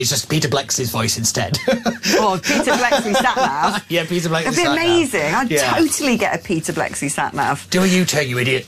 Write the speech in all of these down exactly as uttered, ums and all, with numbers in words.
It's just Peter Bleksley's voice instead. Oh, Peter Bleksley sat-nav. Yeah, Peter Bleksley That'd be sat-nav. amazing. I'd yeah. totally get a Peter Bleksley sat-nav. Do a U-turn, you idiot.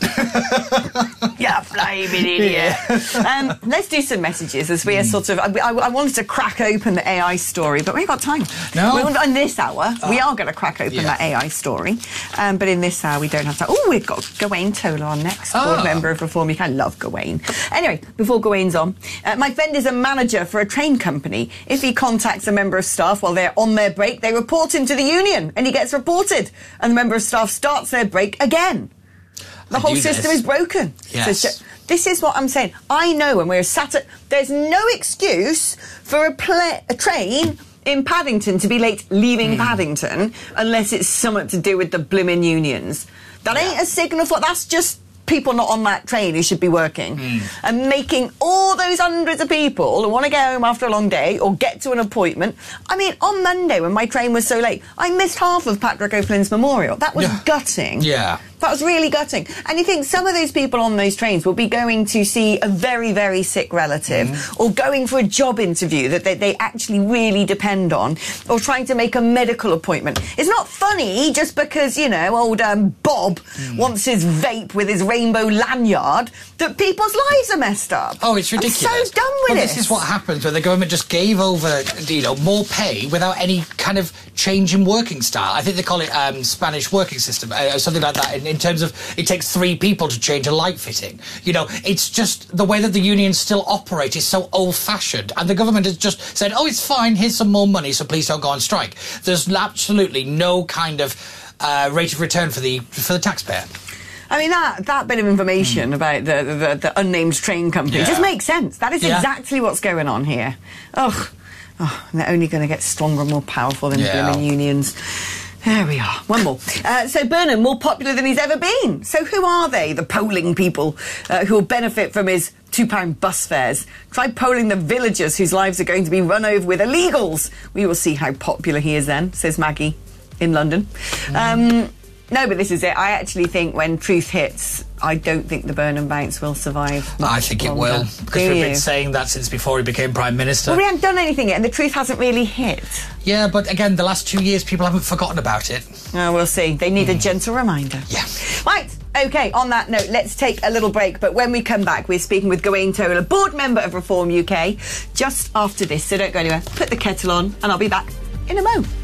Yeah, flaming idiot. Yeah. Um, let's do some messages as we are sort of... I, I, I wanted to crack open the A I story, but we ain't got time. No? We, in this hour, oh. we are going to crack open yeah. that A I story. Um, but in this hour, we don't have time. Oh, we've got Gawain Toler on next, oh. board member of Reform U K. I love Gawain. Anyway, before Gawain's on, uh, my friend is a manager for a train company. If he contacts a member of staff while they're on their break, they report him to the union, and he gets reported, and the member of staff starts their break again. The I whole system this. is broken. Yes. So, this is what I'm saying. I know when we're sat at... There's no excuse for a, pla a train in Paddington to be late leaving mm. Paddington unless it's something to do with the blimmin' unions. That yeah. ain't a signal for... That's just people not on that train who should be working. Mm. And making all those hundreds of people who want to go home after a long day or get to an appointment. I mean, on Monday when my train was so late, I missed half of Patrick O'Flynn's memorial. That was yeah. gutting. Yeah. That was really gutting. And you think some of those people on those trains will be going to see a very, very sick relative mm. or going for a job interview that they, they actually really depend on, or trying to make a medical appointment. It's not funny just because, you know, old um, Bob mm. wants his vape with his rainbow lanyard that people's lives are messed up. Oh, it's ridiculous. I'm so done with well, it. This is what happens when the government just gave over, you know, more pay without any kind of change in working style. I think they call it um, Spanish working system, uh, something like that, in, in terms of it takes three people to change a light fitting. You know, it's just the way that the unions still operate is so old-fashioned, and the government has just said, oh, it's fine, here's some more money, so please don't go on strike. There's absolutely no kind of uh, rate of return for the for the taxpayer. I mean, that, that bit of information mm. about the, the, the unnamed train company yeah. just makes sense. That is yeah. exactly what's going on here. Ugh. Oh, and they're only going to get stronger and more powerful than yeah. blooming unions. There we are. One more. Uh, so Burnham, more popular than he's ever been. So who are they, the polling people uh, who will benefit from his two pound bus fares? Try polling the villagers whose lives are going to be run over with illegals. We will see how popular he is then, says Maggie in London. Mm. Um, no, but this is it. I actually think when truth hits, I don't think the Burnham bounce will survive much I think longer. It will, because Do we've you? been saying that since before he became Prime Minister. Well, we haven't done anything yet, and the truth hasn't really hit. Yeah, but again, the last two years, people haven't forgotten about it. Oh, we'll see. They need mm. a gentle reminder. Yeah. Right. OK, on that note, let's take a little break. But when we come back, we're speaking with Gawain Toler, board member of Reform U K, just after this. So don't go anywhere. Put the kettle on, and I'll be back in a moment.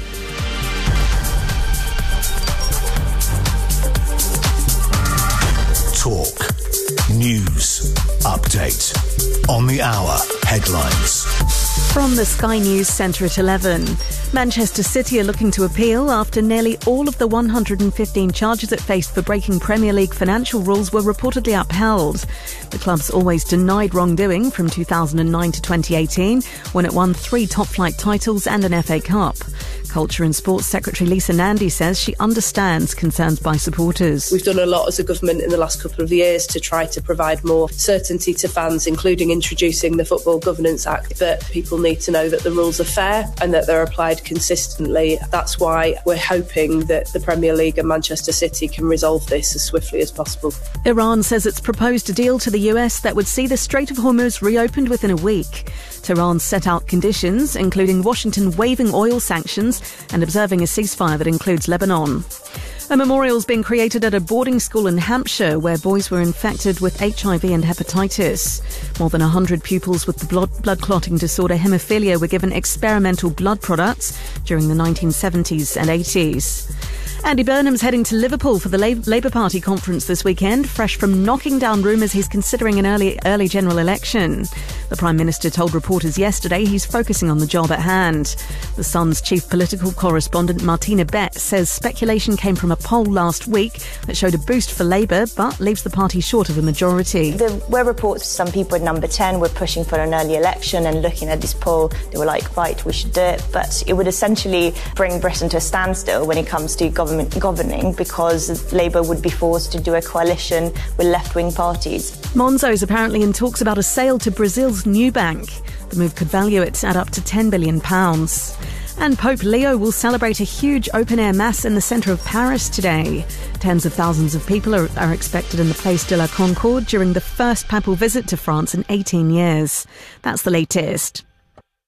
Talk. News. Update. On the hour. Headlines. From the Sky News Centre at eleven. Manchester City are looking to appeal after nearly all of the one hundred fifteen charges it faced for breaking Premier League financial rules were reportedly upheld. The club's always denied wrongdoing from two thousand nine to twenty eighteen, when it won three top-flight titles and an F A Cup. Culture and Sports Secretary Lisa Nandy says she understands concerns by supporters. We've done a lot as a government in the last couple of years to try to provide more certainty to fans, including introducing the Football Governance Act. But people need to know that the rules are fair and that they're applied consistently. That's why we're hoping that the Premier League and Manchester City can resolve this as swiftly as possible. Iran says it's proposed a deal to the U S that would see the Strait of Hormuz reopened within a week. Tehran set out conditions, including Washington waiving oil sanctions and observing a ceasefire that includes Lebanon. A memorial's been created at a boarding school in Hampshire where boys were infected with H I V and hepatitis. More than one hundred pupils with the blood, blood clotting disorder haemophilia were given experimental blood products during the nineteen seventies and eighties. Andy Burnham's heading to Liverpool for the Labour Party conference this weekend, fresh from knocking down rumours he's considering an early early general election. The Prime Minister told reporters yesterday he's focusing on the job at hand. The Sun's chief political correspondent Martina Betts says speculation came from a poll last week that showed a boost for Labour but leaves the party short of a majority. There were reports some people at number ten were pushing for an early election, and looking at this poll they were like, right, we should do it, but it would essentially bring Britain to a standstill when it comes to government governing, because Labour would be forced to do a coalition with left-wing parties. Monzo's apparently in talks about a sale to Brazil's Nubank. The move could value it at up to ten billion pounds. And Pope Leo will celebrate a huge open-air mass in the centre of Paris today. Tens of thousands of people are, are expected in the Place de la Concorde during the first papal visit to France in eighteen years. That's the latest.